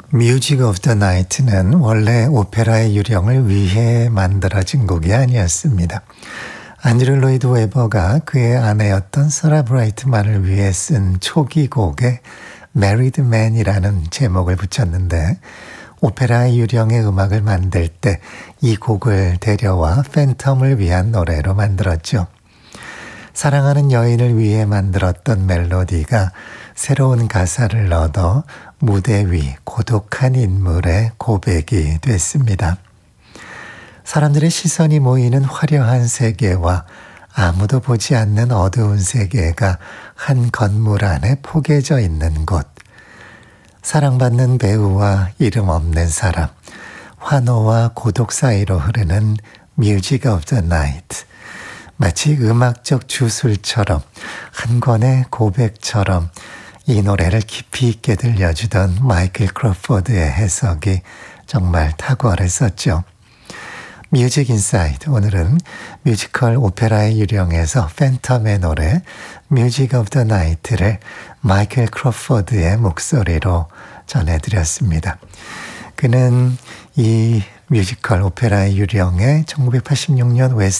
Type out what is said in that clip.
뮤직 오브 더 나이트는 원래 오페라의 유령을 위해 만들어진 곡이 아니었습니다. 안드류 로이드 웨버가 그의 아내였던 서라 브라이트만을 위해 쓴 초기 곡에 Married Man이라는 제목을 붙였는데 오페라의 유령의 음악을 만들 때 이 곡을 데려와 팬텀을 위한 노래로 만들었죠. 사랑하는 여인을 위해 만들었던 멜로디가 새로운 가사를 얻어 무대 위 고독한 인물의 고백이 됐습니다. 사람들의 시선이 모이는 화려한 세계와 아무도 보지 않는 어두운 세계가 한 건물 안에 포개져 있는 곳. 사랑받는 배우와 이름 없는 사람, 환호와 고독 사이로 흐르는 뮤직 오브 더 나이트. 마치 음악적 주술처럼 한 권의 고백처럼 이 노래를 깊이 있게 들려주던 마이클 크로포드의 해석이 정말 탁월했었죠. 뮤직 인사이드, 오늘은 뮤지컬 오페라의 유령에서 팬텀의 노래 뮤직 오브 더 나이트를 마이클 크로포드의 목소리로 전해드렸습니다. 그는 이 뮤지컬 오페라의 유령의 1986년 웨스트